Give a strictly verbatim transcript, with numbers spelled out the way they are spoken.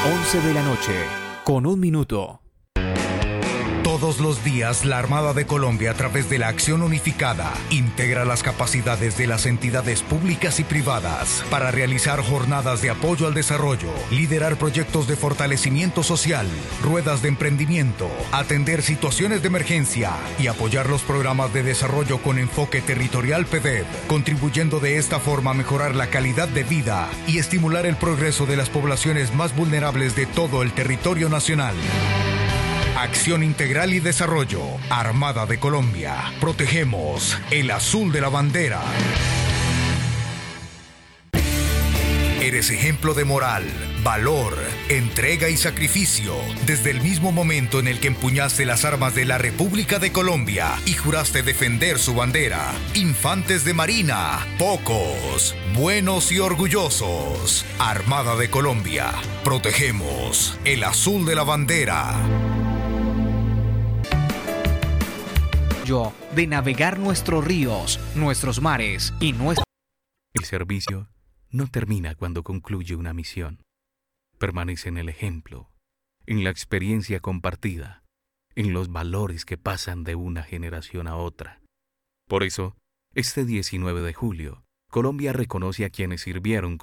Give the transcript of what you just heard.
once de la noche, con un minuto. Todos los días, la Armada de Colombia, a través de la Acción Unificada, integra las capacidades de las entidades públicas y privadas para realizar jornadas de apoyo al desarrollo, liderar proyectos de fortalecimiento social, ruedas de emprendimiento, atender situaciones de emergencia y apoyar los programas de desarrollo con enfoque territorial P D E V, contribuyendo de esta forma a mejorar la calidad de vida y estimular el progreso de las poblaciones más vulnerables de todo el territorio nacional. Acción Integral y Desarrollo, Armada de Colombia. Protegemos el azul de la bandera. Eres ejemplo de moral, valor, entrega y sacrificio desde el mismo momento en el que empuñaste las armas de la República de Colombia y juraste defender su bandera. Infantes de Marina, pocos, buenos y orgullosos. Armada de Colombia, protegemos el azul de la bandera. De navegar nuestros ríos, nuestros mares y nuestro... El servicio no termina cuando concluye una misión. Permanece en el ejemplo, en la experiencia compartida, en los valores que pasan de una generación a otra. Por eso, este diecinueve de julio, Colombia reconoce a quienes sirvieron